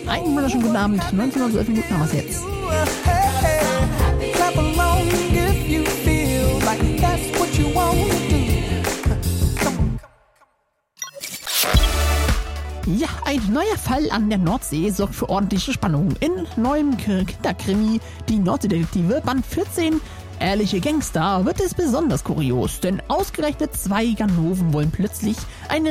Einen wunderschönen guten Abend. 19:12 Minuten haben wir es jetzt. Clap along if you feel like that's what you want to do. Ja, ein neuer Fall an der Nordsee sorgt für ordentliche Spannung. In neuem Kinderkrimi, die Nordseedetektive, Band 14, Ehrliche Gangster, wird es besonders kurios, denn ausgerechnet 2 Ganoven wollen plötzlich ein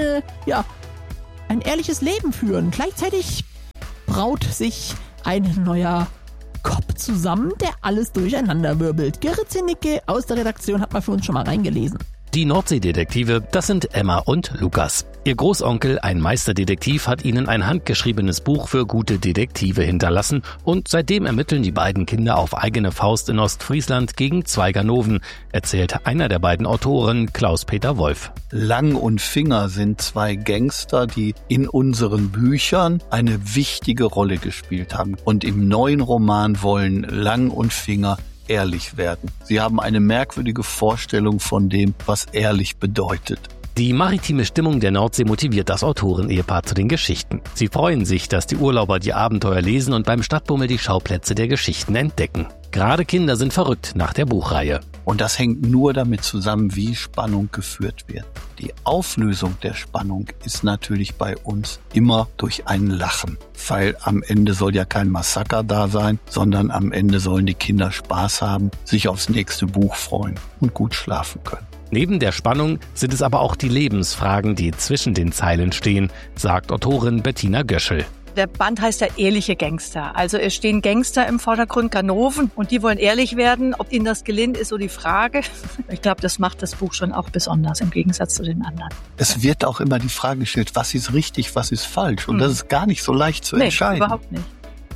ehrliches Leben führen. Gleichzeitig braut sich ein neuer Cop zusammen, der alles durcheinander wirbelt. Gerrit Zinicke aus der Redaktion hat mal für uns schon mal reingelesen. Die Nordseedetektive, das sind Emma und Lukas. Ihr Großonkel, ein Meisterdetektiv, hat ihnen ein handgeschriebenes Buch für gute Detektive hinterlassen und seitdem ermitteln die beiden Kinder auf eigene Faust in Ostfriesland gegen 2 Ganoven, erzählt einer der beiden Autoren, Klaus-Peter Wolf. Lang und Finger sind 2 Gangster, die in unseren Büchern eine wichtige Rolle gespielt haben. Und im neuen Roman wollen Lang und Finger ehrlich werden. Sie haben eine merkwürdige Vorstellung von dem, was ehrlich bedeutet. Die maritime Stimmung der Nordsee motiviert das Autoren-Ehepaar zu den Geschichten. Sie freuen sich, dass die Urlauber die Abenteuer lesen und beim Stadtbummel die Schauplätze der Geschichten entdecken. Gerade Kinder sind verrückt nach der Buchreihe. Und das hängt nur damit zusammen, wie Spannung geführt wird. Die Auflösung der Spannung ist natürlich bei uns immer durch ein Lachen. Weil am Ende soll ja kein Massaker da sein, sondern am Ende sollen die Kinder Spaß haben, sich aufs nächste Buch freuen und gut schlafen können. Neben der Spannung sind es aber auch die Lebensfragen, die zwischen den Zeilen stehen, sagt Autorin Bettina Göschel. Der Band heißt ja Ehrliche Gangster. Also es stehen Gangster im Vordergrund, Ganoven, und die wollen ehrlich werden. Ob ihnen das gelingt, ist so die Frage. Ich glaube, das macht das Buch schon auch besonders im Gegensatz zu den anderen. Es wird auch immer die Frage gestellt, was ist richtig, was ist falsch? Und das ist gar nicht so leicht zu entscheiden. Nee, überhaupt nicht.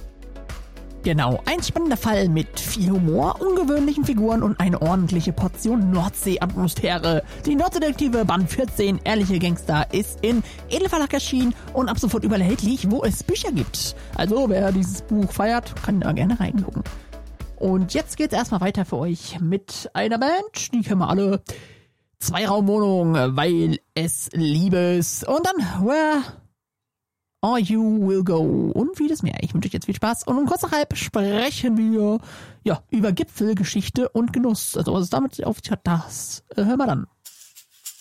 Genau, ein spannender Fall mit viel Humor, ungewöhnlichen Figuren und eine ordentliche Portion Nordsee-Atmosphäre. Die Nordseedetektive Band 14, Ehrliche Gangster, ist in Edelverlag erschienen und ab sofort überall erhältlich, wo es Bücher gibt. Also, wer dieses Buch feiert, kann da gerne reingucken. Und jetzt geht's erstmal weiter für euch mit einer Band, die kennen wir alle. 2-Raumwohnung, weil es Liebes. Und dann, Where Are You Will Go und vieles mehr. Ich wünsche euch jetzt viel Spaß und um kurz nach halb sprechen wir über Gipfelgeschichte und Genuss. Also was es damit auf sich hat, das hören wir dann.